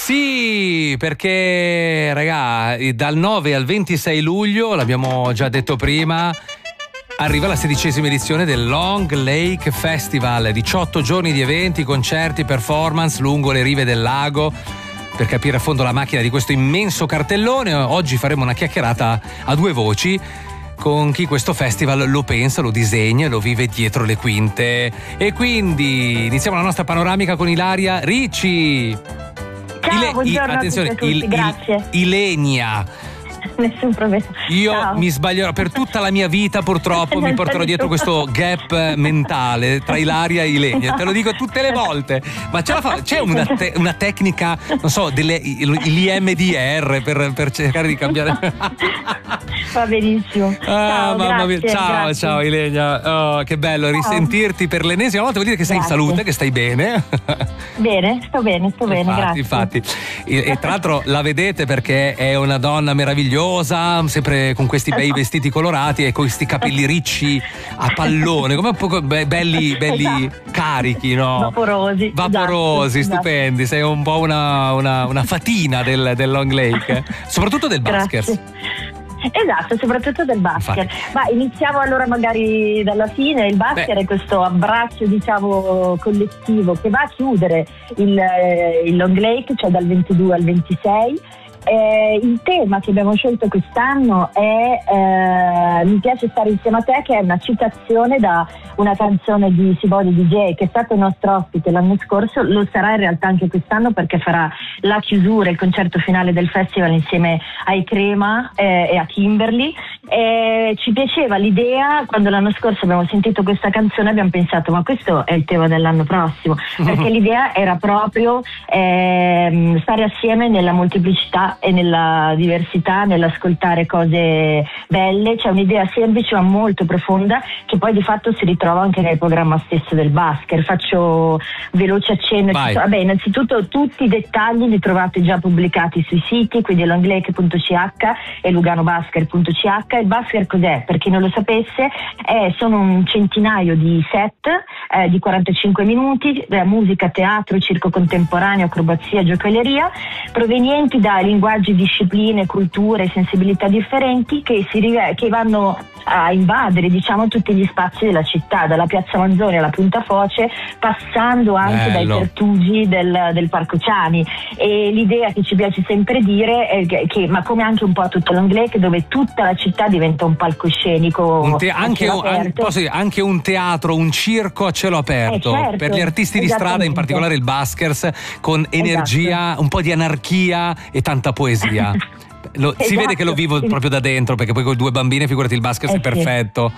Sì, perché raga, dal 9 al 26 luglio, l'abbiamo già detto prima, arriva la 16ª edizione del Long Lake Festival, 18 giorni di eventi, concerti, performance lungo le rive del lago. Per capire a fondo la macchina di questo immenso cartellone, oggi faremo una chiacchierata a due voci con chi questo festival lo pensa, lo disegna e lo vive dietro le quinte. E quindi iniziamo la nostra panoramica con Ilaria Ricci. Ciao, buongiorno attenzione, a tutti, grazie. Ilenia. Nessun problema. Io Ciao. mi sbaglierò per tutta la mia vita, purtroppo mi porterò dietro questo gap mentale tra Ilaria e Ilenia, te lo dico tutte le volte. Ma c'è una tecnica, non so, l'IMDR per cercare di cambiare. Va benissimo. Ciao, mamma mia. grazie. Ciao Ilenia, che bello risentirti per l'ennesima volta, vuol dire che sei in salute, che stai bene. Bene, sto bene, grazie. Infatti. E tra l'altro la vedete perché è una donna meravigliosa, sempre con questi bei vestiti colorati e con questi capelli ricci a pallone, come un po' belli Esatto. carichi, no? Vaporosi, stupendi. Esatto. Sei un po' una fatina del Long Lake, soprattutto del basket. Esatto, soprattutto del basket. Infatti. Ma iniziamo allora magari dalla fine. Il basket è questo abbraccio, diciamo, collettivo che va a chiudere il Long Lake, cioè dal 22 al 26. Il tema che abbiamo scelto quest'anno è Mi piace stare insieme a te, che è una citazione da una canzone di Sibody DJ, che è stato il nostro ospite l'anno scorso, lo sarà in realtà anche quest'anno perché farà la chiusura, il concerto finale del festival insieme ai Crema e a Kimberly. Ci piaceva l'idea, quando l'anno scorso abbiamo sentito questa canzone abbiamo pensato ma questo è il tema dell'anno prossimo, perché l'idea era proprio stare assieme nella molteplicità e nella diversità, nell'ascoltare cose belle. C'è un'idea semplice ma molto profonda che poi di fatto si ritrova anche nel programma stesso del basket. Faccio veloce accenno. Vabbè, innanzitutto tutti i dettagli li trovate già pubblicati sui siti, quindi longlake.ch e luganobasket.ch. Il basket cos'è? Per chi non lo sapesse, sono un centinaio di set di 45 minuti, musica, teatro, circo contemporaneo, acrobazia, giocoleria, provenienti da linguaggi, discipline, culture, sensibilità differenti che vanno a invadere, diciamo, tutti gli spazi della città, dalla Piazza Manzoni alla Punta Foce, passando anche dai pertugi del Parco Ciani. E l'idea che ci piace sempre dire è che ma come anche un po' a tutto Long Lake, dove tutta la città diventa un palcoscenico, anche un teatro, un circo a cielo aperto, certo, per gli artisti di strada, in particolare il buskers, con energia, un po' di anarchia e tanta poesia. Si vede che lo vivo proprio da dentro, perché poi con 2 bambine, figurati, il basket è perfetto.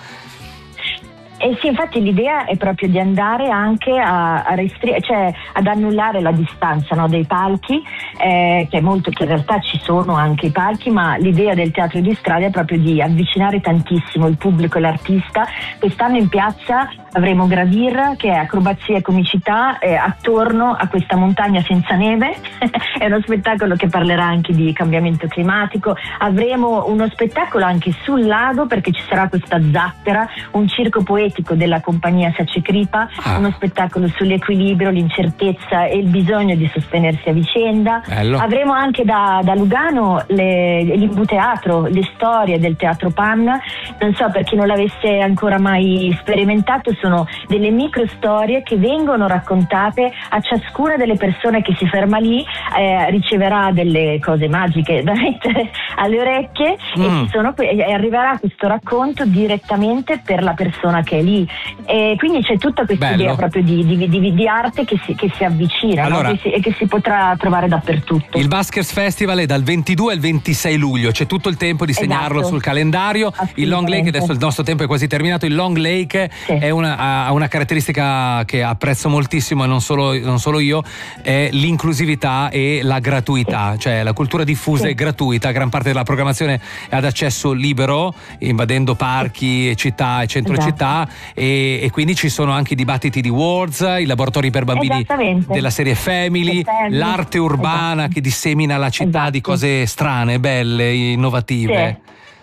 Sì, infatti l'idea è proprio di andare anche cioè ad annullare la distanza, no, dei palchi, che in realtà ci sono anche i palchi, ma l'idea del teatro di strada è proprio di avvicinare tantissimo il pubblico e l'artista. Quest'anno in piazza avremo Gravir, che è acrobazia e comicità attorno a questa montagna senza neve. È uno spettacolo che parlerà anche di cambiamento climatico. Avremo uno spettacolo anche sul lago, perché ci sarà questa zattera, un circo poetico della compagnia Sace Kripa, uno spettacolo sull'equilibrio, l'incertezza e il bisogno di sostenersi a vicenda. Bello. Avremo anche da Lugano l'Imbuteatro, le storie del Teatro Panna. Non so, per chi non l'avesse ancora mai sperimentato, sono delle micro storie che vengono raccontate a ciascuna delle persone che si ferma lì, riceverà delle cose magiche da mettere alle orecchie e arriverà questo racconto direttamente per la persona che è lì. E quindi c'è tutta questa idea proprio di arte che si avvicina, allora, no? che si potrà trovare dappertutto. Il Baskers Festival è dal 22 al 26 luglio, c'è tutto il tempo di segnarlo sul calendario. Il Long Lake, adesso il nostro tempo è quasi terminato, il Long Lake ha una caratteristica che apprezzo moltissimo, e non solo io, è l'inclusività e la gratuità, cioè la cultura diffusa è gratuita, gran parte della programmazione è ad accesso libero, invadendo parchi, città e centro città, e quindi ci sono anche i dibattiti di Words, i laboratori per bambini della serie Family, l'arte urbana che dissemina la città di cose strane, belle, innovative.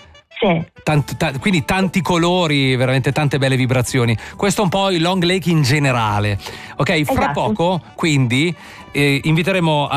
Quindi tanti colori, veramente tante belle vibrazioni. Questo è un po' il Long Lake in generale. Ok, fra poco quindi inviteremo